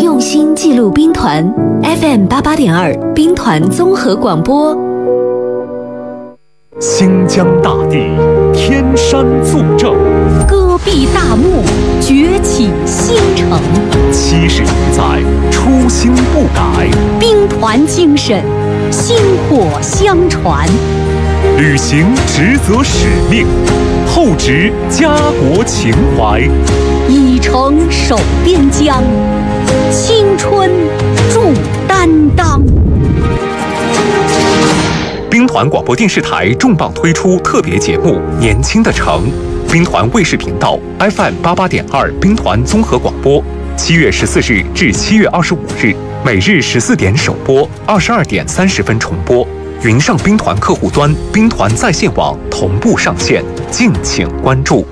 用心记录兵团 FM88.2 兵团综合广播。 新疆大地，天山作证， 戈壁大漠，崛起新城。 70余载，初心不改， 兵团精神，薪火相传。 履行职责使命，厚植家国情怀， 以诚守边疆，青春铸担当。 兵团广播电视台重磅推出特别节目《年轻的城》，兵团卫视频道 FM88.2 兵团综合广播，7月14日至7月25日，每日14点首播，22点30分重播。云上兵团客户端、兵团在线网同步上线，敬请关注。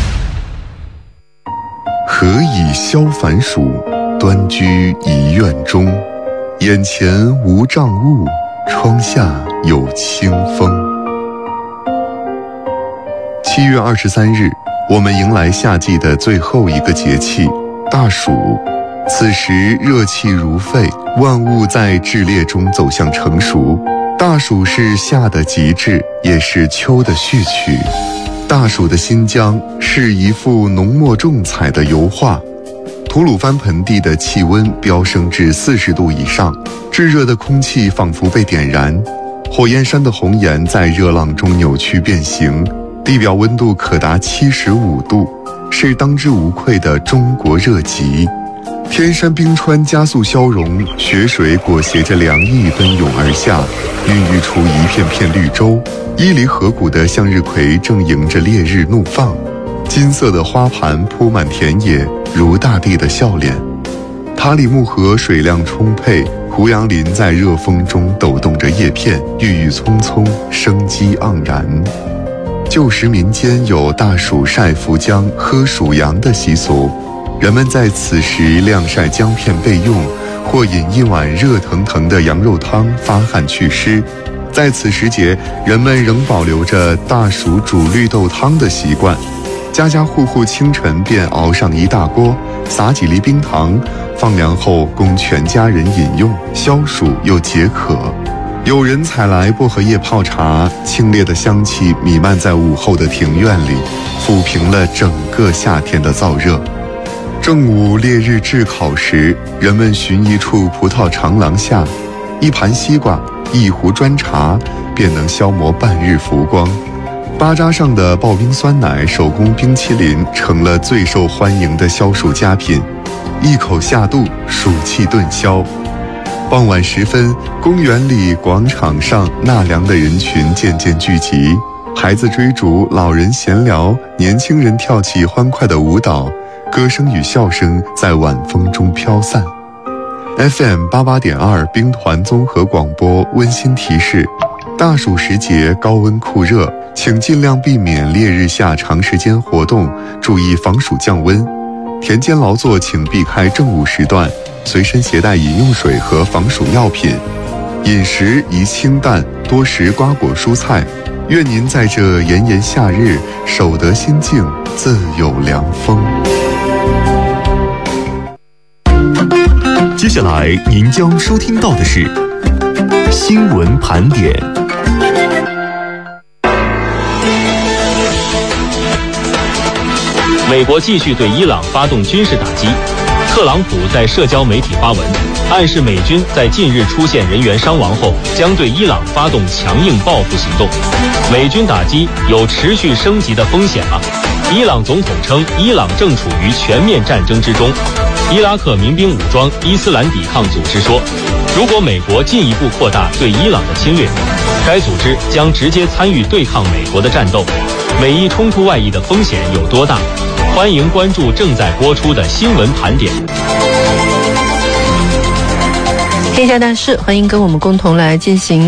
何以消烦暑？端居一院中，眼前无障物，窗下有清风。7月23日，我们迎来夏季的最后一个节气大暑。此时热气如沸，万物在炽烈中走向成熟。大暑是夏的极致，也是秋的序曲。大暑的新疆是一幅浓墨重彩的油画。吐鲁番盆地的气温飙升至40度以上，炙热的空气仿佛被点燃，火焰山的红岩在热浪中扭曲变形，地表温度可达75度，是当之无愧的中国热极。天山冰川加速消融，雪水裹挟着凉意奔涌而下，孕育出一片片绿洲。伊犁河谷的向日葵正迎着烈日怒放，金色的花盘铺满田野，如大地的笑脸。塔里木河水量充沛，胡杨林在热风中抖动着叶片，郁郁葱葱，生机盎然。旧时民间有大暑晒浮浆、喝暑阳的习俗，人们在此时晾晒姜片备用，或饮一碗热腾腾的羊肉汤发汗祛湿。在此时节，人们仍保留着大暑煮绿豆汤的习惯，家家户户清晨便熬上一大锅，撒几粒冰糖，放凉后供全家人饮用，消暑又解渴。有人采来薄荷叶泡茶，清冽的香气弥漫在午后的庭院里，抚平了整个夏天的燥热。正午烈日炙烤时，人们寻一处葡萄长廊下，一盘西瓜，一壶砖茶，便能消磨半日浮光。巴扎上的刨冰酸奶、手工冰淇淋成了最受欢迎的消暑佳品，一口下肚，暑气顿消。傍晚时分，公园里、广场上纳凉的人群渐渐聚集，孩子追逐，老人闲聊，年轻人跳起欢快的舞蹈，歌声与笑声在晚风中飘散。FM88.2 兵团综合广播温馨提示：大暑时节高温酷热，请尽量避免烈日下长时间活动，注意防暑降温。田间劳作请避开正午时段，随身携带饮用水和防暑药品。饮食宜清淡，多食瓜果蔬菜。愿您在这炎炎夏日守得心静，自有凉风。 接下来您将收听到的是新闻盘点。 美国继续对伊朗发动军事打击，特朗普在社交媒体发文，暗示美军在近日出现人员伤亡后，将对伊朗发动强硬报复行动。美军打击有持续升级的风险吗？伊朗总统称，伊朗正处于全面战争之中。伊拉克民兵武装伊斯兰抵抗组织说，如果美国进一步扩大对伊朗的侵略，该组织将直接参与对抗美国的战斗。美伊冲突外溢的风险有多大？欢迎关注正在播出的新闻盘点。 天下大事，欢迎跟我们共同来进行